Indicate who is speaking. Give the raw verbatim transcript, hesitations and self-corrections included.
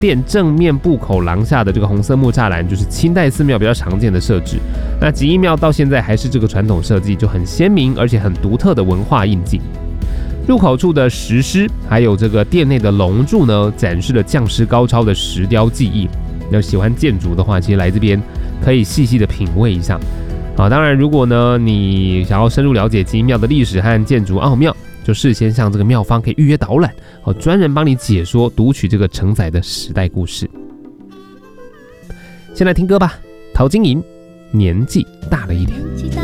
Speaker 1: 殿正面入口廊下的这个红色木栅栏，就是清代寺庙比较常见的设置。那吉义庙到现在还是这个传统设计，就很鲜明而且很独特的文化印记。入口处的石狮，还有这个殿内的龙柱呢，展示了匠师高超的石雕技艺。那喜欢建筑的话，其实来这边可以细细的品味一下。好，当然如果呢你想要深入了解吉义庙的历史和建筑奥妙，就事先向这个庙方可以预约导览，好，专人帮你解说读取这个承载的时代故事。先来听歌吧，陶晶莹，年纪大了一点。